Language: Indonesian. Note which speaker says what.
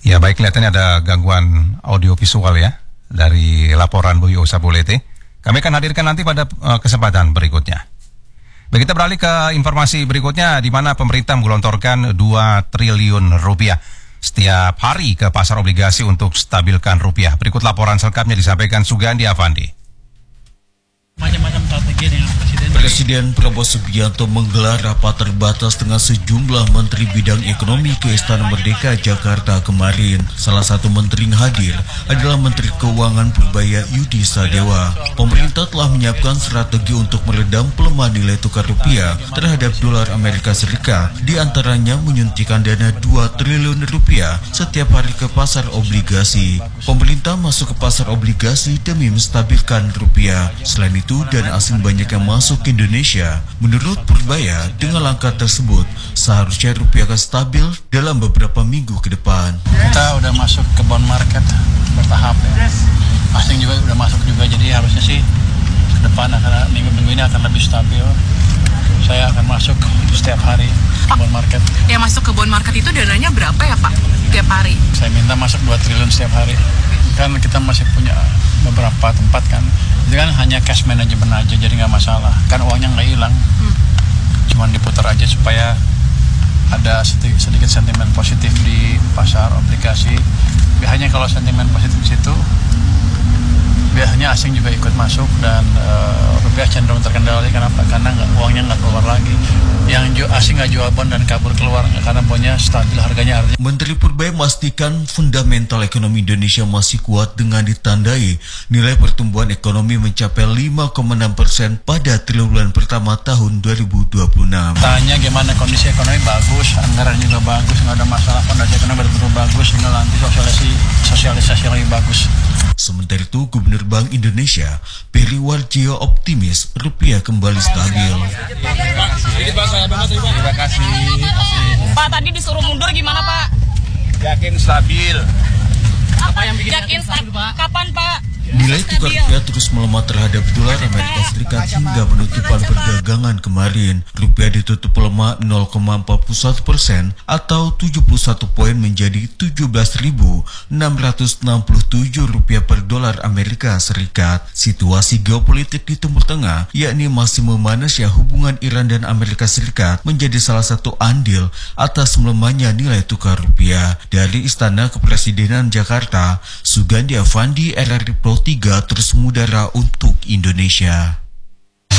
Speaker 1: Ya baik, kelihatannya ada gangguan audio visual ya dari laporan Bu Yo Sapulete. Kami akan hadirkan nanti pada kesempatan berikutnya. Baik, kita beralih ke informasi berikutnya di mana pemerintah menggelontorkan 2 triliun rupiah setiap hari ke pasar obligasi untuk stabilkan rupiah. Berikut laporan selengkapnya disampaikan Sugandi Avandi.
Speaker 2: Macam-macam strategi dengan
Speaker 3: Presiden Prabowo Subianto menggelar rapat terbatas dengan sejumlah menteri bidang ekonomi ke Istana Merdeka Jakarta kemarin. Salah satu menteri yang hadir adalah Menteri Keuangan Purbaya Yudi Sadewa. Pemerintah telah menyiapkan strategi untuk meredam pelemahan nilai tukar rupiah terhadap dolar Amerika Serikat, di antaranya menyuntikkan dana 2 triliun rupiah setiap hari ke pasar obligasi. Pemerintah masuk ke pasar obligasi demi menstabilkan rupiah. Selain itu, dana asing banyak yang masuk ke Indonesia. Menurut Purbaya, dengan langkah tersebut, seharusnya rupiah akan stabil dalam beberapa minggu ke depan.
Speaker 2: Kita udah masuk ke bond market bertahap ya. Asing juga udah masuk juga, jadi harusnya sih ke depan akan minggu-minggu ini akan lebih stabil. Saya akan masuk setiap hari ke bond market.
Speaker 4: Yang masuk ke bond market itu dananya berapa ya Pak? Tiap hari?
Speaker 2: Saya minta masuk 2 triliun setiap hari. Kan kita masih punya beberapa tempat kan. Itu kan hanya cash management aja, jadi nggak masalah. Kan uangnya nggak hilang. Cuman diputar aja supaya ada sedikit sentimen positif di pasar obligasi. Biasanya kalau sentimen positif di situ, biasanya asing juga ikut masuk dan rupiah cenderung terkendali. Kenapa? Karena uangnya nggak keluar lagi. Yang asing nggak jual bond dan kabur keluar karena bondnya stabil harganya.
Speaker 3: Menteri Purbaya memastikan fundamental ekonomi Indonesia masih kuat dengan ditandai nilai pertumbuhan ekonomi mencapai 5,6% pada triwulan pertama tahun 2026.
Speaker 2: Tanya gimana kondisi ekonomi bagus, anggaran juga bagus, nggak ada masalah, fondasi ekonomi betul-betul bagus, tinggal nanti sosialisasi yang lebih bagus.
Speaker 3: Sementara itu, Gubernur Bank Indonesia, Peri Warjio optimis rupiah kembali stabil.
Speaker 5: Terima kasih.
Speaker 6: Pak, tadi disuruh mundur gimana Pak?
Speaker 5: Yakin stabil.
Speaker 6: Apa yang bikin yakin stabil Pak? Kapan Pak?
Speaker 3: Nilai tukar rupiah terus melemah terhadap dolar Amerika Serikat hingga penutupan perdagangan kemarin. Rupiah ditutup melemah 0,41% atau 71 poin menjadi 17.667 rupiah per dolar Amerika Serikat. Situasi geopolitik di Timur Tengah, yakni masih memanasnya hubungan Iran dan Amerika Serikat, menjadi salah satu andil atas melemahnya nilai tukar rupiah. Dari Istana Kepresidenan Jakarta, Sugandi Avandi, RRI Pro 3 terus mengudara untuk Indonesia.